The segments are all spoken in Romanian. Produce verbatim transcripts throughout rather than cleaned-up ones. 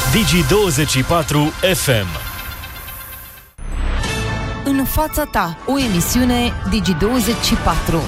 Digi douăzeci și patru F M. În fața ta, o emisiune Digi douăzeci și patru.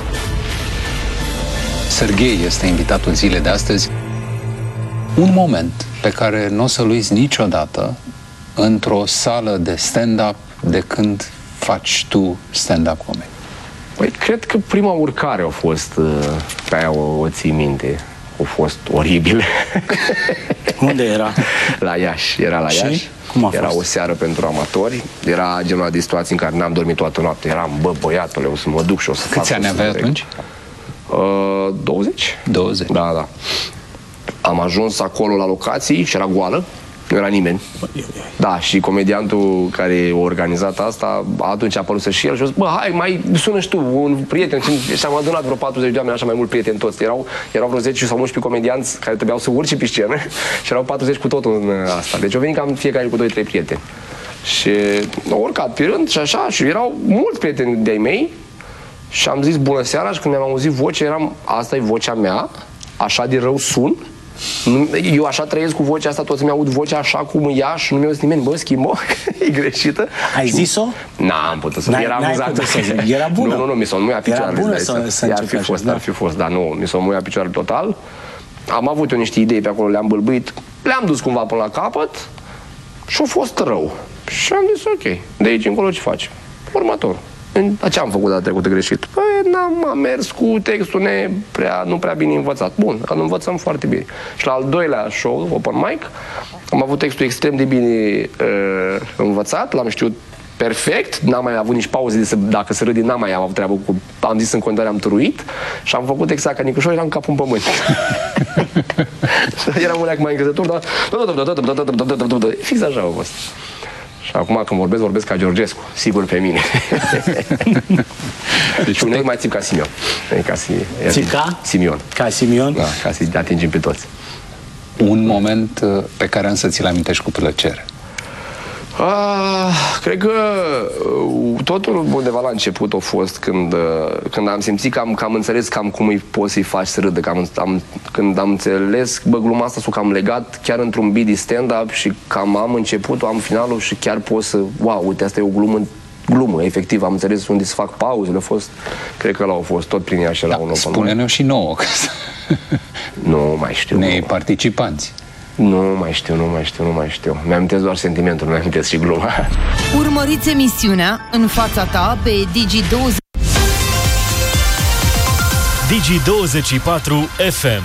Serghei este invitatul zilei de astăzi. Un moment pe care nu o să-l uiți niciodată într-o sală de stand-up de când faci tu stand-up comedy. Păi, cred că prima urcare a fost, pe aia o, o ții minte, a fost oribil. Unde era? La Iași, era la Și? Iași. Cum a era fost? o seară pentru amatori, era genul de situații în care n-am dormit toată noaptea, eram, bă, băiatule, o să mă duc și o să fac. Câți ani aveai atunci? Uh, douăzeci. douăzeci. Da, da. Am ajuns acolo la locații și era goală, nu era nimeni. Da, și comediantul care a organizat asta, atunci a apărut și el și a zis, bă, hai, mai sună și tu, un prieten. Și am adunat vreo patruzeci de oameni, așa mai mult prieteni toți. Erau, erau vreo zece sau unsprezece comedianți care trebuiau să urce pe scenă și erau patruzeci cu totul în asta. Deci au venit cam fiecare cu doi trei prieteni. Și au urcat pe rând și așa, și erau mulți prieteni de-ai mei și am zis bună seara și când mi-am auzit vocea, eram, asta e vocea mea, așa de rău sun. Eu așa trăiesc cu vocea asta, toți mi-aud vocea așa cum ea și nu mi-a zis nimeni, bă, schimbo, e greșită. Ai zis-o? N-am putut să era amuzat. Era bună? Nu, nu, nu, mi s-o muia picioarele. Era bună să, să ar fi fost, ar fi fost, dar nu, mi s-o muia picioarele total. Am avut eu niște idei pe acolo, le-am bâlbâit, le-am dus cumva până la capăt și a fost rău. Și am zis, ok, de aici încolo ce faci? Următor. Ce am făcut data trecută greșit? Păi n-am am mers cu textul ne prea, nu prea bine învățat. Bun, îl învățăm foarte bine. Și la al doilea show, open mic, am avut textul extrem de bine uh, învățat, l-am știut perfect, n-am mai avut nici pauze de să, dacă să râde, n-am mai avut treabă cu, am zis în continuare, am turuit și am făcut exact ca Nicușor, eram capul în pământ. Eram un leac mai încrezător, dar fix așa a fost. Și acum când vorbesc, vorbesc ca Georgescu, sigur pe mine. Deci și uneori mai țip ca Simion. Ca si, țip ca? Simion. Ca Simion? Da, ca să atingem pe toți. Un moment pe care însă ți-l amintești cu plăcere. Ah, cred că totul undeva la început a fost când, când am simțit că am, că am înțeles cam cum îi poți să-i faci să râdă. Că am, am, când am înțeles, bă, gluma asta s-o cam legat chiar într-un beat de stand-up și cam am începutul, am finalul și chiar pot să, wow, uite, asta e o glumă, glumă, efectiv, am înțeles unde să fac pauzele, a fost, cred că l-au fost tot prin ea și la un open. Spune-ne-o și nouă, că nu mai știu. Nei participanți. Nu mai știu, nu mai știu, nu mai știu. Mi-amintesc doar sentimentul, nu mi-amintesc și gluma. Urmăriți emisiunea În fața ta pe Digi douăzeci. Digi douăzeci și patru F M.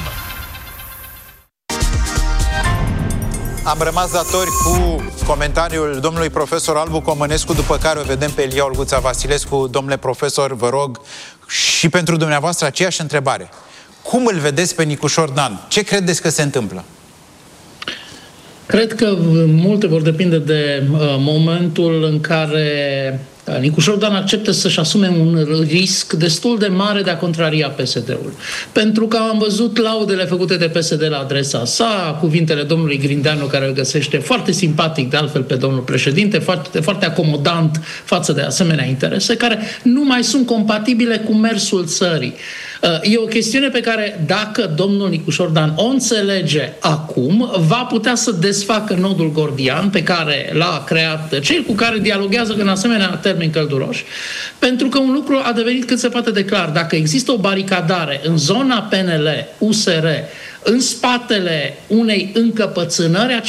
Am rămas datori cu comentariul domnului profesor Albu Comănescu, după care o vedem pe Elia Olguța Vasilescu. Domnule profesor, vă rog, și pentru dumneavoastră aceeași întrebare. Cum îl vedeți pe Nicușor Dan? Ce credeți că se întâmplă? Cred că multe vor depinde de uh, momentul în care uh, Nicușor Dan acceptă să-și asume un risc destul de mare de a contraria P S D-ul. Pentru că am văzut laudele făcute de P S D la adresa sa, cuvintele domnului Grindeanu, care îl găsește foarte simpatic, de altfel, pe domnul președinte, foarte, foarte acomodant față de asemenea interese, care nu mai sunt compatibile cu mersul țării. E o chestiune pe care, dacă domnul Nicușor Dan o înțelege acum, va putea să desfacă nodul gordian pe care l-a creat cel cu care dialoghează în asemenea termeni călduroși, pentru că un lucru a devenit cât se poate de clar. Dacă există o baricadare în zona P N L, U S R, în spatele unei încăpățânări,